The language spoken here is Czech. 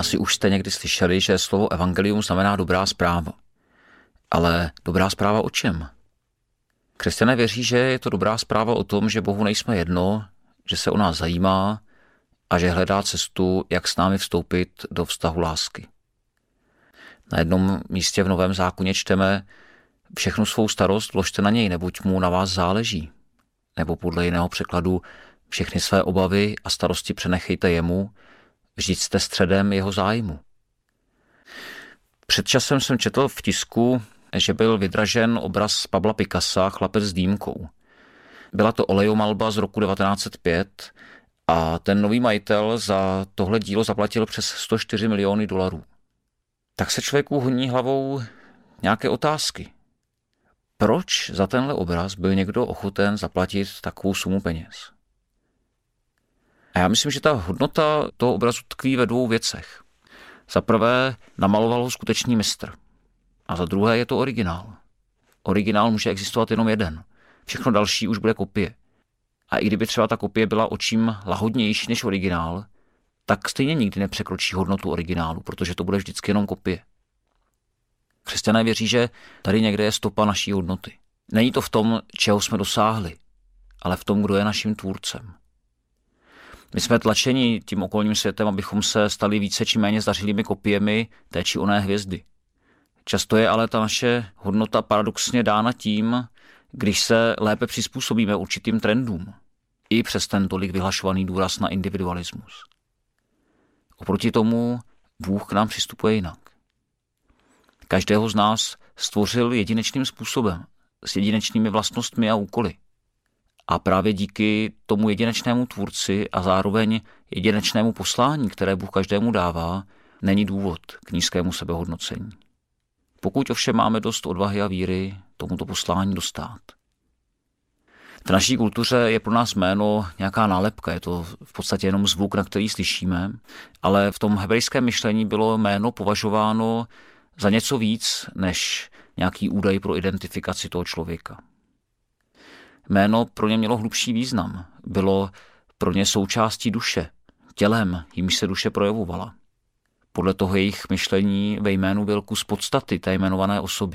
Asi už jste někdy slyšeli, že slovo evangelium znamená dobrá zpráva. Ale dobrá zpráva o čem? Křesťané věří, že je to dobrá zpráva o tom, že Bohu nejsme jedno, že se o nás zajímá a že hledá cestu, jak s námi vstoupit do vztahu lásky. Na jednom místě v Novém zákoně čteme: všechnu svou starost vložte na něj, neboť mu na vás záleží. Nebo podle jiného překladu: všechny své obavy a starosti přenechejte jemu, vždyť jste středem jeho zájmu. Před časem jsem četl v tisku, že byl vydražen obraz Pabla Picassa Chlapec s dýmkou. Byla to olejomalba z roku 1905 a ten nový majitel za tohle dílo zaplatil přes 104 miliony dolarů. Tak se člověku honí hlavou nějaké otázky. Proč za tenhle obraz byl někdo ochoten zaplatit takovou sumu peněz? A já myslím, že ta hodnota toho obrazu tkví ve dvou věcech. Za prvé, namaloval ho skutečný mistr. A za druhé je to originál. Originál může existovat jenom jeden. Všechno další už bude kopie. A i kdyby třeba ta kopie byla očím lahodnější než originál, tak stejně nikdy nepřekročí hodnotu originálu, protože to bude vždycky jenom kopie. Křesťané věří, že tady někde je stopa naší hodnoty. Není to v tom, čeho jsme dosáhli, ale v tom, kdo je naším tvůrcem. My jsme tlačeni tím okolním světem, abychom se stali více či méně zdařilými kopiemi té či oné hvězdy. Často je ale ta naše hodnota paradoxně dána tím, když se lépe přizpůsobíme určitým trendům, i přes ten tolik vyhlašovaný důraz na individualismus. Oproti tomu Bůh k nám přistupuje jinak. Každého z nás stvořil jedinečným způsobem, s jedinečnými vlastnostmi a úkoly. A právě díky tomu jedinečnému tvůrci a zároveň jedinečnému poslání, které Bůh každému dává, není důvod k nízkému sebehodnocení. Pokud ovšem máme dost odvahy a víry tomuto poslání dostát. V naší kultuře je pro nás jméno nějaká nálepka, je to v podstatě jenom zvuk, na který slyšíme, ale v tom hebrejském myšlení bylo jméno považováno za něco víc než nějaký údaj pro identifikaci toho člověka. Jméno pro ně mělo hlubší význam, bylo pro ně součástí duše, tělem, jímž se duše projevovala. Podle toho jejich myšlení ve jménu byl kus podstaty té jmenované osoby.